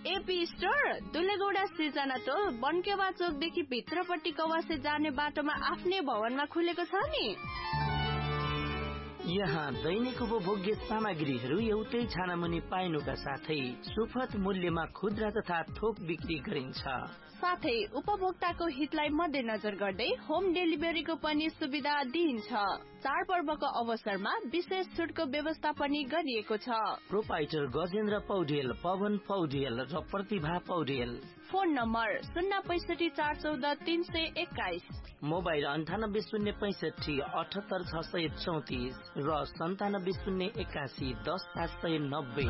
AP store दुलेगौडा सिर्जना टोल बनकेवा चोकदेखि भित्रपट्टि कवासे जाने बाटोमा आफ्नै भवनमा खुलेको छ नि। यहाँ दैनिक उपभोग्य सामग्रीहरू एउटै छानामुनि पाइनुका साथै सुपथ मूल्यमा खुद्रा तथा थोक बिक्री गरिन्छ। साथै उपभोक्ताको हितलाई मध्यनजर गर्दै होम डेलिभरीको पनि सुविधा दिइन्छ। चाडपर्वको अवसरमा विशेष छुटको व्यवस्था पनि गरिएको छ। प्रोपाइटर गजेन्द्र पौडेल, पवन पौडेल र प्रतिभा पौडेल। फोन नम्बर 065414321, मोबाइल 9806578634 र 97018110,790।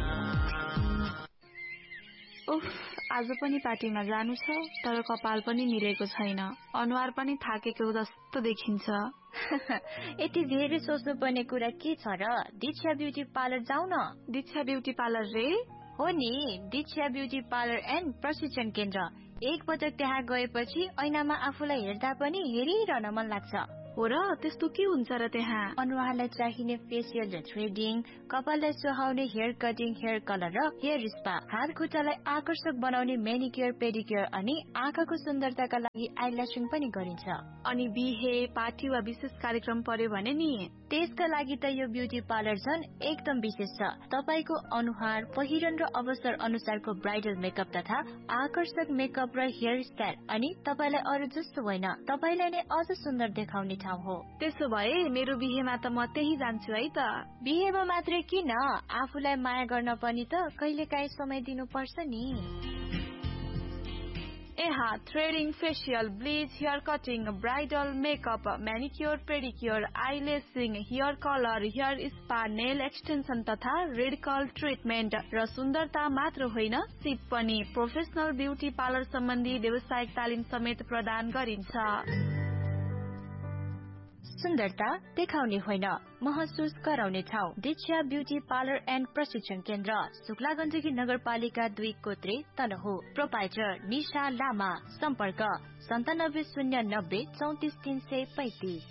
उफ, आज पनि पार्टीमा जानु छ, तर कपाल पनि मिलेको छैन, अनुहार पनि थाकेको जस्तो देखिन्छ। यति धेरै सोच्नु पर्ने कुरा के छ र? दीक्षा ब्युटी पार्लर जाऊ न। दीक्षा ब्युटी पार्लर रे? हो नि, दीक्षा ब्युटी पार्लर एन्ड प्रशिक्षण केन्द्र। एक पटक त्यहाँ गएपछि ऐनामा आफूलाई हेर्दा पनि हेरिरहन मन लाग्छ। हो र, त्यस्तो के हुन्छ र त्यहाँ? अनुहारलाई चाहिने फेसियल र थ्रेडिङ, कपाललाई सुहाउने हेयर कटिङ, हेयर कलर र हेयर स्पा, हात खुट्टालाई आकर्षक बनाउने मेनिक्योर पेडिक्योर अनि आँखाको सुन्दरताका लागि आइल्यासिङ पनि गरिन्छ। अनि बिहे, पार्टी वा विशेष कार्यक्रम पर्यो भने नि त्यसका लागि त यो ब्युटी पार्लर झन् एकदम विशेष छ। तपाईको अनुहार, पहिरन र अवसर अनुसारको ब्राइडल मेकअप तथा आकर्षक मेकअप र हेयर स्टाइल अनि तपाईलाई अरू जस्तो होइन, तपाईलाई नै अझ सुन्दर देखाउने ठाउँ हो। त्यसो भए मेरो बिहेमा त म त्यही जान्छु है त। बिहेमा मात्रै किन, आफूलाई माया गर्न पनि त कहिलेकाहीँ समय दिनुपर्छ नि। यहाँ threading, facial, bleach, hair cutting, bridal makeup, म्यानिक्योर pedicure, आइलेसिङ, hair colour, hair spa, nail extension तथा रेडिकल ट्रिटमेन्ट र सुन्दरता मात्र होइन, सिप पनि। प्रोफेसनल ब्युटी पार्लर सम्बन्धी व्यावसायिक तालिम समेत प्रदान गरिन्छ। सुन्दरता देखाउने होइन, महसुस गराउने ठाउँ। दीक्षा ब्युटी पार्लर एन्ड प्रशिक्षण केन्द्र, शुक्लागण्डकी नगरपालिका 2 कोत्रे तनहु। प्रोपाइटर निशा लामा। सम्पर्क 9709034335।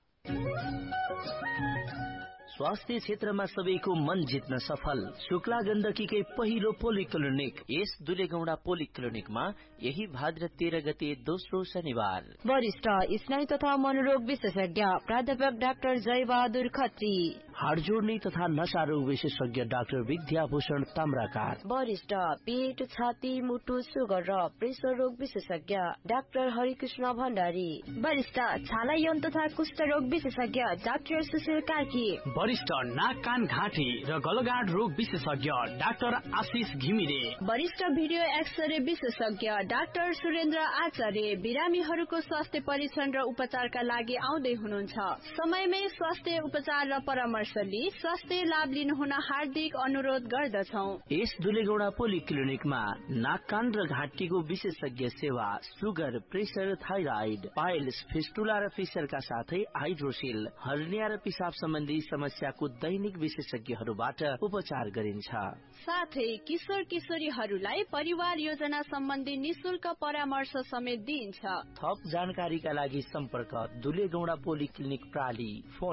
स्वास्थ्य क्षेत्रमा सबैको मन जित्न सफल शुक्ला गण्डकीकै पहिलो पोलिक्लिनिक यस दुलेगौडा पोलिक्लिनिकमा यही भाद्र 13 गते दोस्रो शनिबार वरिष्ठ स्नायु तथा मनोरोग विशेषज्ञ प्राध्यापक डाक्टर जयबहादुर खत्री, हाड जोड्ने तथा नशा रोग विशेषज्ञ डाक्टर विद्याभूषण ताम्राकार, वरिष्ठ पेट, छाती, मुटु, सुगर र प्रेसर रोग विशेषज्ञ डाक्टर हरिकृष्ण भण्डारी, वरिष्ठ छाला यौन तथा कुष्ठ रोग विशेषज्ञ डाक्टर सुशील कार्की, वरिष्ठ नाक कान घाँटी र गलगाँड रोग विशेषज्ञ डाक्टर आशिष घिमिरे, वरिष्ठ भिडियो एक्सरे विशेषज्ञ डाक्टर सुरेन्द्र आचार्य बिरामीहरूको स्वास्थ्य परीक्षण र उपचारका लागि आउँदै हुनुहुन्छ। समयमै स्वास्थ्य उपचार र परामर्श लिई स्वास्थ्य लाभ लिनुहुन हार्दिक अनुरोध गर्दछौं। यस दुलेगौडा पोलिक्लिनिकमा नाक कान र घाँटीको विशेषज्ञ सेवा, sugar, pressure, thyroid, piles, fistula र फिसरका साथै हाइड्रोसिल, हर्निया र पिसाब सम्बन्धी समस्याको दैनिक विशेषज्ञहरूबाट उपचार गरिन्छ। साथै किशोर किशोरीहरूलाई परिवार योजना सम्बन्धी निशुल्क परामर्श समेत दिइन्छ। थप जानकारीका लागि सम्पर्क दुलेगौडा पोलिक्लिनिक प्राली। Phone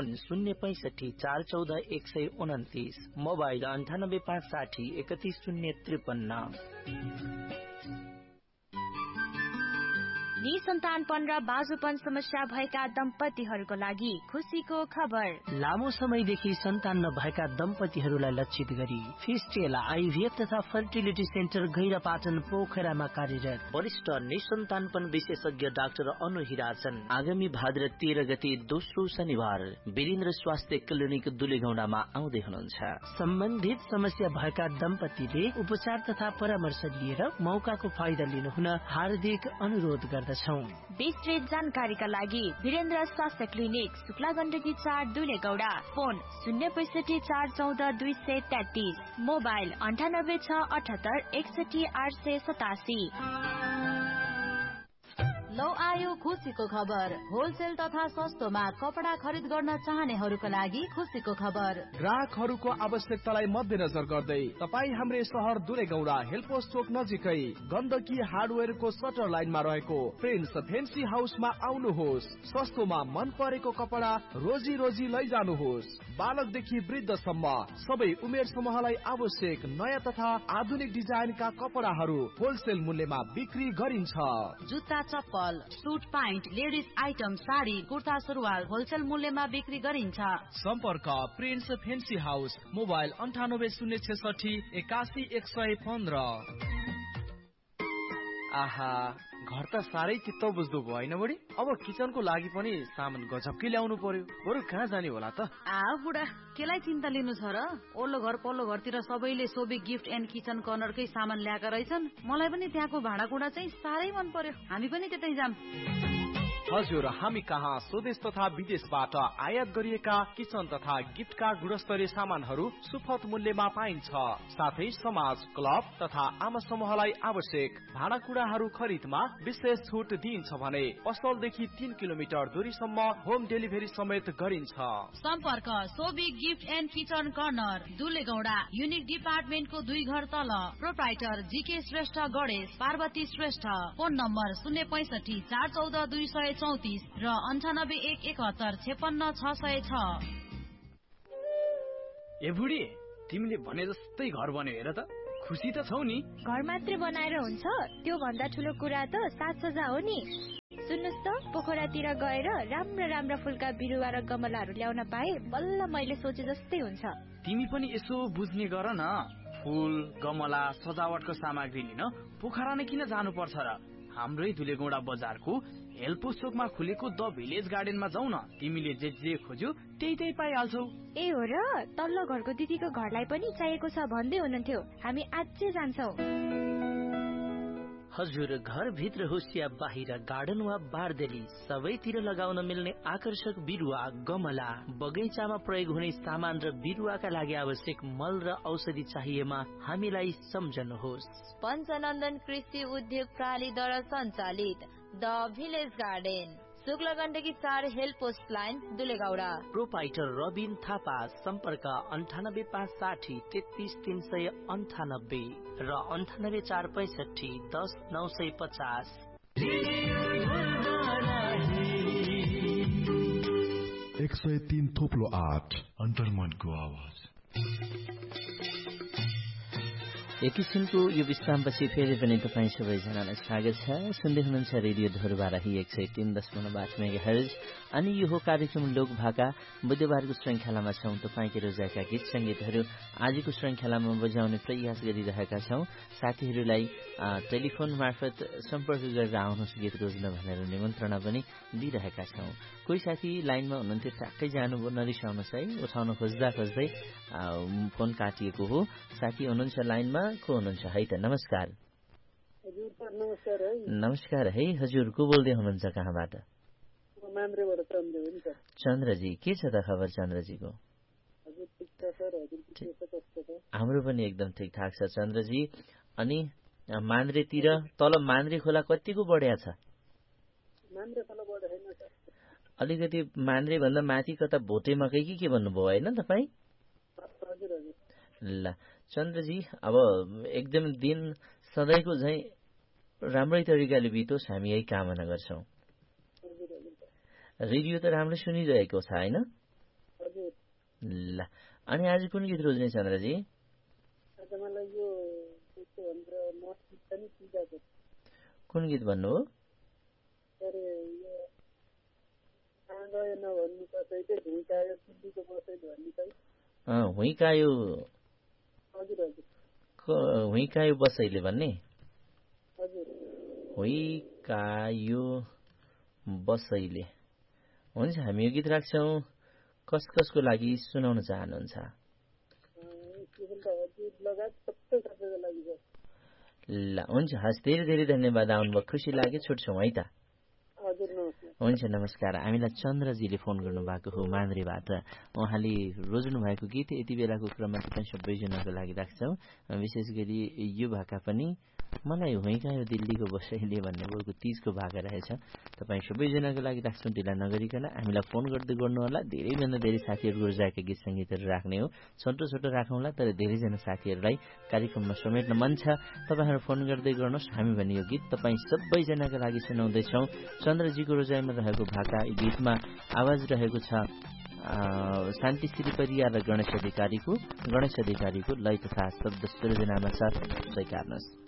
065 414 129, mobile 98 560 31053। निसन्तानपन र बाजुपन समस्या भएका दम्पतिहरूको लागि खुसीको खबर। लामो समयदेखि सन्तान नभएका दम्पतिहरूलाई लक्षित गरी फिस्टेला आइभीएफ तथा फर्टिलिटी सेन्टर गैरापाटन पोखरामा कार्यरत वरिष्ठ निसन्तानपन विशेषज्ञ डाक्टर अनु हिराचन आगामी भाद्र 13 गते दोस्रो शनिबार वीरेन्द्र स्वास्थ्य क्लिनिक दुलेगौडामा आउँदै हुनुहुन्छ। सम्बन्धित समस्या भएका दम्पतिले उपचार तथा परामर्श लिएर मौकाको फाइदा लिनुहुन हार्दिक अनुरोध गर्दछौं। विस्तृत जानकारीका लागि वीरेन्द्र स्वास्थ्य क्लिनिक, शुक्लागण्डकी 4 दुलेगौडा। Phone 065 414 233, mobile 98 678 61 887। लौ आयो खुसीको खबर। होलसेल तथा सस्तोमा कपडा खरिद गर्न चाहनेहरूका लागि खुसीको खबर। ग्राहकहरूको आवश्यकतालाई मध्यनजर गर्दै तपाई हाम्रै शहर दुलेगौडा हेलपोस्ट चोक नजिकै गण्डकी हार्डवेयरको सटर लाइनमा रहेको प्रिन्स फेन्सी हाउसमा आउनुहोस्। सस्तोमा मन परेको कपडा रोजी रोजी लैजानुहोस्। बालकदेखि वृद्धसम्म सबै उमेर समूहलाई आवश्यक नयाँ तथा आधुनिक डिजाइनका कपडाहरू होलसेल मूल्यमा बिक्री गरिन्छ। जुत्ता, चप्पल, suit, pant, ladies item, sari, kurta, सुरुवाल होलसेल मूल्यमा बिक्री गरिन्छ। सम्पर्क प्रिन्स फेन्सी हाउस, मोबाइल 9806 81115। आहा, घर त साह्रै चित्त बुझ्दो भयो होइन बडी? अब किचनको लागि पनि सामान गजबकै ल्याउनु पर्यो। बरु कहाँ जाने होला त? बुढा, केलाई चिन्ता लिनु छ र? ओल्लो घर पल्लो घरतिर सबैले सोबी गिफ्ट एन्ड किचन कर्नरकै सामान ल्याएका रहेछन्। मलाई पनि त्यहाँको भाँडाकुँडा चाहिँ साह्रै मन पर्यो। हामी पनि त्यतै जाम। हजुर, हामी कहाँ स्वदेश तथा विदेशबाट आयात गरिएका किचन तथा गिफ्टका गुणस्तरीय सामानहरू सुपथ मूल्यमा पाइन्छ। साथै समाज, क्लब तथा आमा समूहलाई आवश्यक भाँडाकुँडाहरू खरिदमा विशेष छुट दिइन्छ भने पसलदेखि 3 किलोमिटर दूरीसम्म होम डेलिभरी समेत गरिन्छ। सम्पर्क Sobi gift and kitchen corner, दुलेगौडा, unique डिपार्टमेन्टको 2 घर तल। Proprietor GK Shrestha, Ganesh Parvati Shrestha. Phone number 065 414 234 र 9811755606। ए बुढी, तिमीले भने जस्तै घर बन्यो हेर त। खुसी त छौ नि? घर मात्रै बनाएर हुन्छ? त्यो भन्दा ठुलो कुरा त साजसज्जा हो नि। सुन्नुस् त, पोखरातिर गएर राम्रा फुलका बिरुवा र गमलाहरू ल्याउन पाए बल्ल मैले सोचे जस्तै हुन्छ। तिमी पनि यसो बुझ्ने गर न। फुल, गमला, सजावटको सामग्री लिन पोखरा नै किन जानु पर्छ र? हाम्रै दुलेगौडा बजारको हेलपोस्ट चोकमा खुलेको द भिलेज गार्डनमा जाऊ न। तिमीले जे खोज्यौ त्यही पाइहाल्छौ। ए हो र? तल्लो घरको दिदीको घरलाई पनि चाहिएको छ भन्दै हुनुहुन्थ्यो। हामी आजै जान्छौ। हजुर, घर भित्र होस् या बाहिर, गार्डन वा बारदेली, सबैतिर लगाउन मिल्ने आकर्षक बिरुवा, गमला, बगैँचामा प्रयोग हुने सामान र बिरुवाका लागि आवश्यक मल र औषधि चाहिएमा हामीलाई सम्झनुहोस्। पञ्चनन्दन कृषि उद्योग प्रणालीद्वारा सञ्चालित the village garden, Shukla Gandaki 4 हेलपोस्ट line, दुलेगौडा। Proprietor Rabin Thapa. सम्पर्क 98560 33398 र 98465 10950। 103 थोप्लो 8 अन्तर्मनको आवाज। एक किसिमको यो विश्रामपछि फेरि पनि तपाईँ सबैजनालाई स्वागत छ। सुन्दै हुनुहुन्छ रेडियो धुरबाराही 103.8 मेगाहर्ज। अनि यो हो कार्यक्रम लोक भाका। बुधबारको श्रृङ्खलामा छौँ। तपाईँकै रोजाएका गीत सङ्गीतहरू आजको श्रृङ्खलामा बजाउने प्रयास गरिरहेका छौँ। साथीहरूलाई टेलिफोन मार्फत सम्पर्क गरेर आउनुहोस् गीत रोज्न भनेर निमन्त्रणा पनि दिइरहेका छौँ। कोही साथी लाइनमा हुनुहुन्थ्यो, ट्याक्कै जानुभयो, नरिसाउनुहोस् है। उठाउन खोज्दै फोन काटिएको हो। साथी हुनुहुन्छ लाइनमा, को हुनुहुन्छ है त? नमस्कार। हजुर सर, नमस्कार है। नमस्कार है हजुर, को बोल्दै हुनुहुन्छ, कहाँबाट? मान्द्रेबाट चन्द्र हो नि सर। चन्द्रजी, के छ त खबर चन्द्रजीको? हजुर ठीक छ सर। हजुर के छ, कस्तो छ? हाम्रो पनि एकदम ठिकठाक छ चन्द्रजी। अनि मान्द्रेतिर तल मान्द्रे खोला कतिको बढ्या छ? मान्द्रे खोला बढ्या छैन सर। अलिकति मान्द्रे भन्दा माथि कता भोटे मकै के भन्नुभयो होइन तपाईँ? हजुर हजुर। ल चन्द्रजी, अब एकदम दिन सधैँको झैँ राम्रै तरिकाले बितोस्, हामी यही कामना गर्छौँ। रेडियो त राम्रो सुनिरहेको छ होइन? ल, अनि आज कुन गीत रोज्ने चन्द्रजी? कुन गीत भन्नुभयो? हुइकायो बसैले भन्ने? हुइकायो बसैले। हुन्छ, हामी यो गीत राख्छौँ। कसको लागि सुनाउन चाहनुहुन्छ? ल हुन्छ, हस्, धेरै धेरै धन्यवाद आउनुभयो, खुसी लाग्यो। छुट्छौँ है त। हुन्छ, नमस्कार। हामीलाई चन्द्रजीले फोन गर्नुभएको हो मान्द्रेबाट। उहाँले रोज्नु भएको गीत यति बेलाको क्रममा तपाईँ सबैजनाको लागि राख्छौँ। विशेष गरी यो भाका पनि मलाई होइन यो दिल्लीको बसाइले भन्ने बोलको तीजको भाका रहेछ। तपाईँ सबैजनाको लागि राख्छौँ, ढिला नगरिकन हामीलाई फोन गर्दै गर्नुहोला। धेरैभन्दा धेरै साथीहरूको रोजाएका गीत सङ्गीतहरू राख्ने हो, छोटो छोटो राखौँला, तर धेरैजना साथीहरूलाई कार्यक्रममा समेट्न मन छ। तपाईँहरू फोन गर्दै गर्नुहोस्, हामी भने यो गीत तपाईँ सबैजनाको लागि सुनाउँदैछौँ। चन्द्रजीको रोजाइमा रहेको भाका गीतमा आवाज रहेको छ शान्ति श्री परियार र गणेश अधिकारीको लय तथा शब्द सृजनामा छ। स्वीकार्नुहोस्।